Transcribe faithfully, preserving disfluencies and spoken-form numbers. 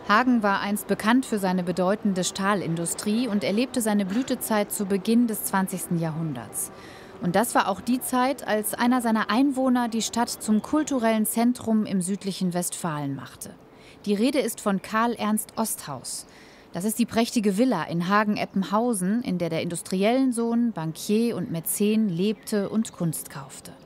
Hagen war einst bekannt für seine bedeutende Stahlindustrie und erlebte seine Blütezeit zu Beginn des zwanzigsten Jahrhunderts. Und das war auch die Zeit, als einer seiner Einwohner die Stadt zum kulturellen Zentrum im südlichen Westfalen machte. Die Rede ist von Karl Ernst Osthaus. Das ist die prächtige Villa in Hagen-Eppenhausen, in der der Industriellensohn, Bankier und Mäzen lebte und Kunst kaufte.